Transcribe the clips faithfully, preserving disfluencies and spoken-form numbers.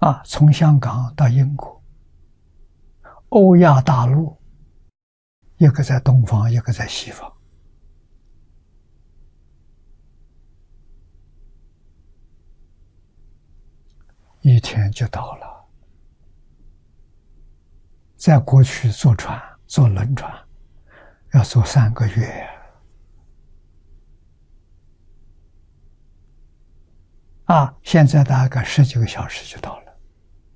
啊，从香港到英国，欧亚大陆，一个在东方，一个在西方。一天就到了。在过去坐船、坐轮船，要坐三个月。啊，现在大概十几个小时就到了。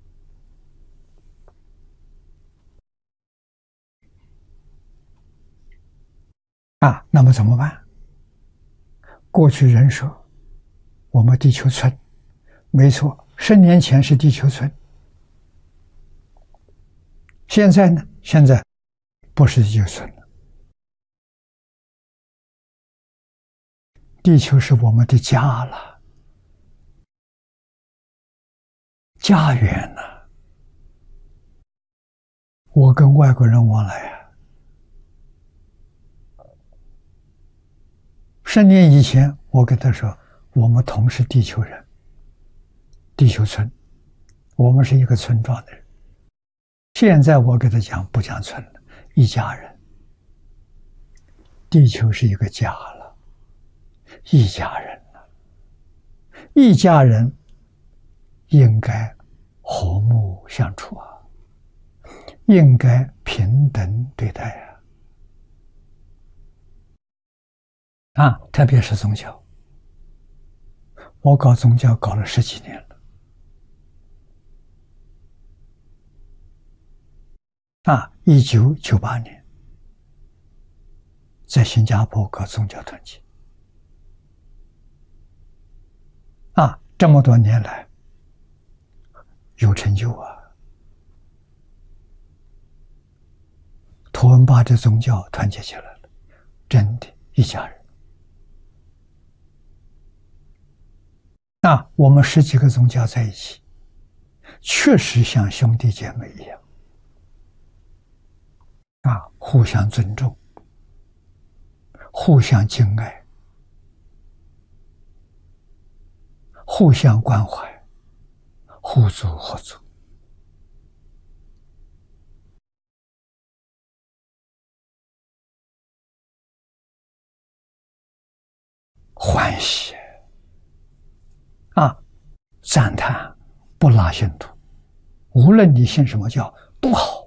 啊，那么怎么办？过去人说，我们地球村，没错，十年前是地球村。现在呢？现在不是地球村了。地球是我们的家了，家园了。我跟外国人往来啊，十年以前我跟他说，我们同是地球人，地球村，我们是一个村庄的人。现在我跟他讲，不讲村了，一家人。地球是一个家了，一家人了。一家人应该和睦相处啊，应该平等对待啊。啊，特别是宗教，我搞宗教搞了十几年了。啊，一九九八年在新加坡搞宗教团体。啊，这么多年来有成就啊！图文把这宗教团结起来了，真的一家人。啊，我们十几个宗教在一起，确实像兄弟姐妹一样。啊，互相尊重，互相敬爱，互相关怀，互助合作。欢喜啊，赞叹，不拉信徒，无论你信什么教都好。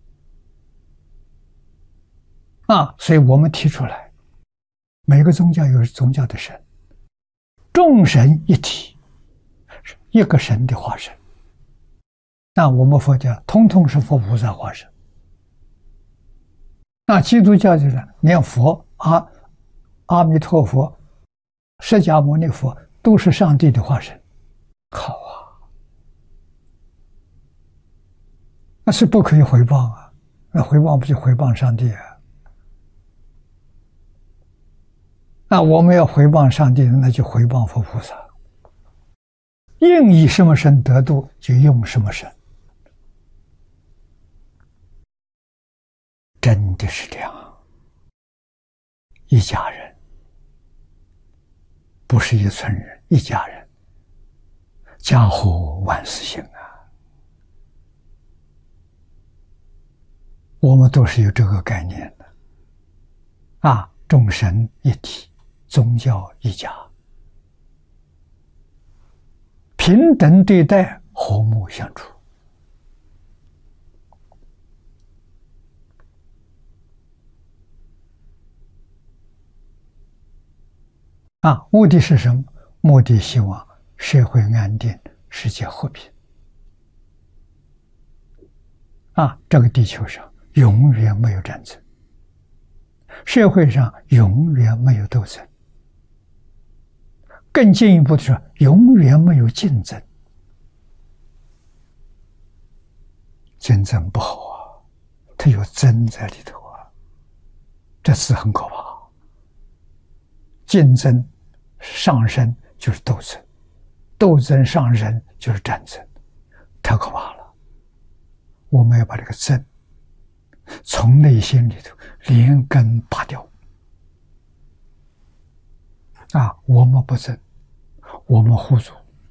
啊，所以我们提出来，每个宗教有宗教的神，众神一体，一个神的化身。那我们佛教通通是佛菩萨化身。那基督教就是念佛，阿阿弥陀佛、释迦牟尼佛都是上帝的化身。好啊，那是不可以回谤啊，那回谤不就回谤上帝啊？那我们要回谤上帝，那就回谤佛菩萨。应以什么身得度，就用什么身。真的是这样，一家人，不是一村人，一家人，家和万事兴啊！我们都是有这个概念的啊，众神一体。宗教一家，平等对待，和睦相处。啊，目的是什么？目的希望社会安定，世界和平。啊，这个地球上永远没有战争，社会上永远没有斗争。更进一步的说，永远没有竞争。竞争不好啊，它有争在里头啊，这是很可怕。竞争上升就是斗争，斗争上升就是战争，太可怕了。我们要把这个争从内心里头连根拔掉。啊，我们不争，我们互助。